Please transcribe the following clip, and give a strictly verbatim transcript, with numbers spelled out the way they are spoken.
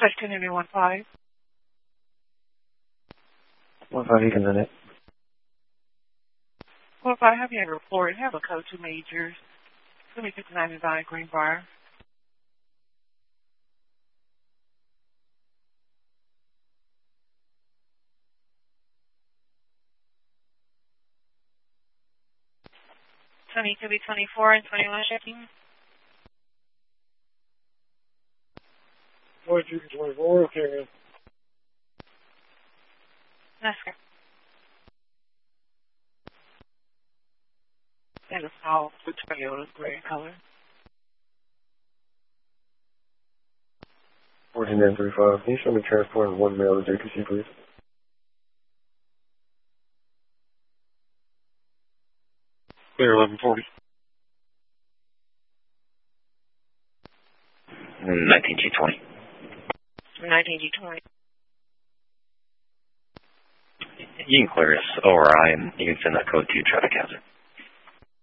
Question in one five. One five, you can run it. Well, if I have you in report, have a code two majors. twenty-six ninety-nine Greenbrier. Tony could be twenty-four and twenty-one checking. twenty-two and twenty-four, okay. That's good. And a small Toyota gray color. fourteen nine three five. Can you show me transport and one mail to J T C, please? Clear eleven forty. nineteen G twenty. nineteen G twenty. You can clear us O R I and you can send that code to traffic hazard.